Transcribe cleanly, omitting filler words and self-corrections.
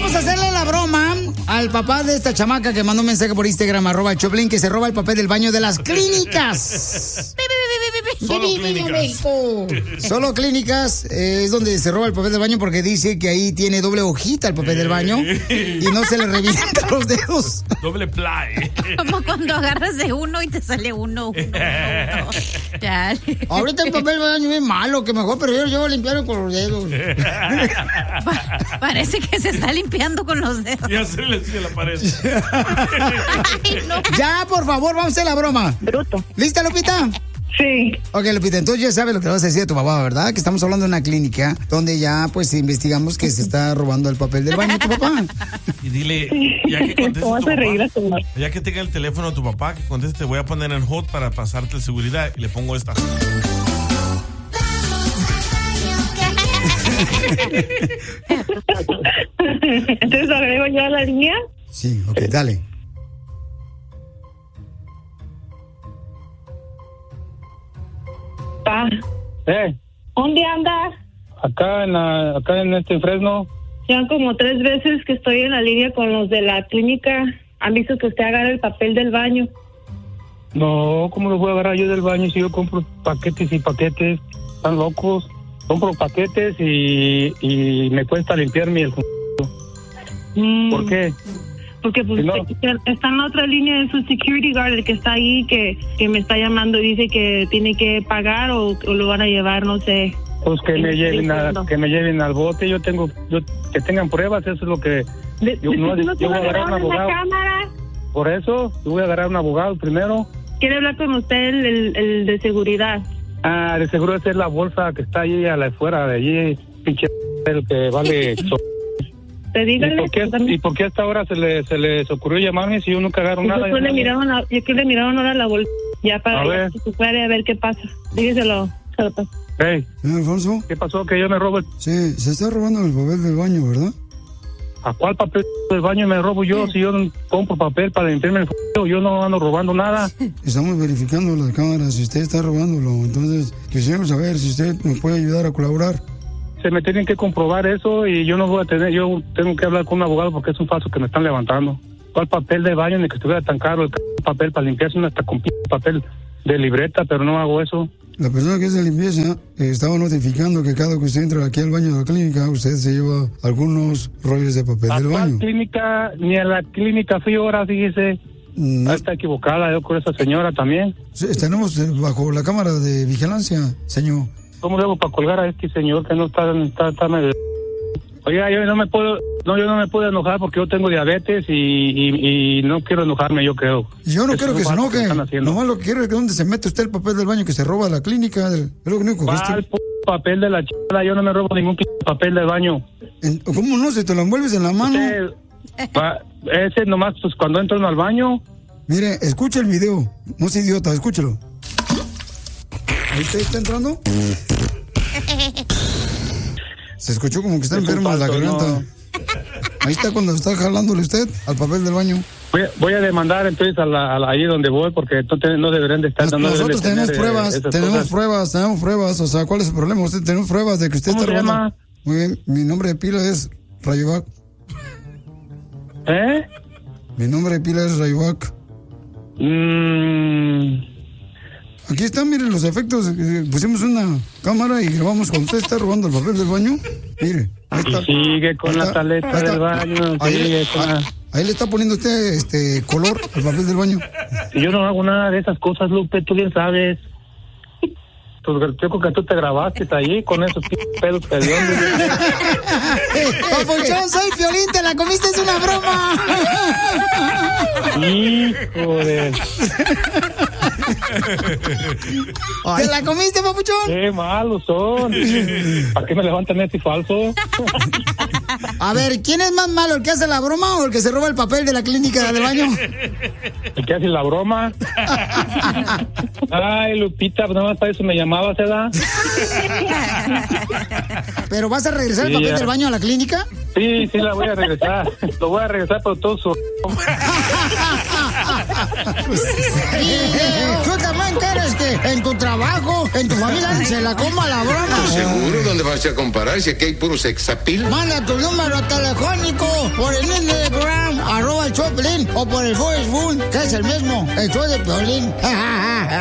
Vamos a hacerle la broma al papá de esta chamaca que mandó un mensaje por Instagram, @Choplin, que se roba el papel del baño de las clínicas. Solo clínicas. Solo clínicas es donde se roba el papel del baño porque dice que ahí tiene doble hojita el papel del baño y no se le revientan los dedos. Doble ply. Como cuando agarras de uno y te sale uno. Chale. Ahorita el papel del baño es malo, que mejor prefiero yo limpiarlo con los dedos. Parece que se está limpiando con los dedos. Ya se le sigue la pared. Ay, no. Ya, por favor, vamos a hacer la broma. Bruto. ¿Lista, Lupita? Sí. Ok, Lupita, entonces ya sabes lo que le vas a decir a tu papá, ¿verdad? Que estamos hablando de una clínica donde ya, pues, investigamos que se está robando el papel del baño a tu papá. Y dile, ya que conteste ¿Cómo tu hace reír a papá, tu mamá? ya que tenga el teléfono de tu papá, que conteste, te voy a poner en hold para pasarte el seguridad y le pongo esta. Entonces agrego ya la línea. Sí, ok, dale. Pa, ¿dónde andas? Acá en este Fresno. Ya como 3 veces que estoy en la línea con los de la clínica. Han visto que usted agarra el papel del baño. No, ¿cómo lo voy a agarrar yo del baño si yo compro paquetes y paquetes? Están locos. Compro paquetes y me cuesta limpiarme el... ¿Por qué? Porque pues, Si no- está en la otra línea de su security guard, el que está ahí, que me está llamando y dice que tiene que pagar o lo van a llevar, no sé. Pues que me Entiendo. lleven al bote. Que tengan pruebas, eso es lo que... Yo ¿No voy a agarrar un en la abogado. cámara? Por eso, yo voy a agarrar un abogado primero. Quiere hablar con usted el de seguridad. Ah, de seguro esa es la bolsa que está ahí a la afuera de allí, pinche el que vale... Te dígale. ¿Y por qué hasta ahora se les ocurrió llamarme si yo nunca agarro nada? Yo le miraron ahora la bolsa. Ya para A ver. que se puede ver qué pasa. Dígaselo. Hey, Alfonso. ¿Qué pasó? Que yo me robo Sí, se está robando el papel del baño, ¿verdad? ¿A cuál papel del baño me robo yo? Si yo no compro papel para limpiarme el yo no ando robando nada. Estamos verificando las cámaras si usted está robándolo. Entonces, quisiéramos saber si usted nos puede ayudar a colaborar. Se me tienen que comprobar eso y yo no voy a tener, yo tengo que hablar con un abogado porque es un falso que me están levantando. ¿Cuál papel de baño? Ni que estuviera tan caro el papel para limpiarse uno hasta con papel de libreta, pero no hago eso. La persona que es de limpieza estaba notificando que cada que usted entra aquí al baño de la clínica, usted se lleva algunos rollos de papel del ¿A baño. cuál clínica? Ni a la clínica fui ahora, fíjese. No. Está equivocada yo con esa señora también. Sí, tenemos bajo la cámara de vigilancia, señor. ¿Cómo le hago para colgar a este señor que no está medio... Oiga, yo no me puedo enojar porque yo tengo diabetes y no quiero enojarme, yo creo. Yo no Eso quiero que es se lo malo que enoje. están haciendo. Nomás lo que quiero es que donde se mete usted el papel del baño que se roba la clínica. Es lo único que ¿Cuál papel de la chingada? Yo no me robo ningún papel del baño. ¿Cómo no? Si te lo envuelves en la mano. Ese nomás, pues cuando entro al baño. Mire, escucha el video. No sea idiota, escúchalo. ¿Ahí está entrando? Se escuchó como que está enfermo de la garganta. No. Ahí está cuando está jalándole usted al papel del baño. Voy a demandar entonces ahí donde voy porque no deberían de estar... Nosotros tenemos pruebas, tenemos pruebas. O sea, ¿cuál es el problema? Usted tenemos pruebas de que usted ¿Cómo está se robando. llama? Muy bien, mi nombre de pila es Rayovac. ¿Eh? Mi nombre de pila es Rayovac. Aquí están, miren los efectos. Pusimos una cámara y grabamos cuando usted está robando el papel del baño. Mire, ahí está. Sigue con la taleta del baño. Ahí le está poniendo usted color al papel del baño. Yo no hago nada de esas cosas, Lupe, tú bien sabes. Pues yo creo que tú te grabaste ahí con esos pelos pediondos. Papuchón, soy Piolín, te la comiste, es una broma. Hijo de... ¿Te la comiste, papuchón? Qué malos son. ¿Para qué me levantan este falso? A ver, ¿quién es más malo, el que hace la broma o el que se roba el papel de la clínica del baño? ¿El que hace la broma? Ay, Lupita, pues nada más para eso me llamabas, ¿verdad? ¿Pero vas a regresar el papel del baño a la clínica? Sí, la voy a regresar. Lo voy a regresar por todo su... ¿Tú también quieres que en tu trabajo, en tu familia, se la coma la broma? ¿Seguro? ¿Dónde vas a comparar si aquí hay puro sexapil? Manda tu número telefónico por el Instagram, @el show de Piolín, o por el Facebook, que es el mismo, el show de Piolín.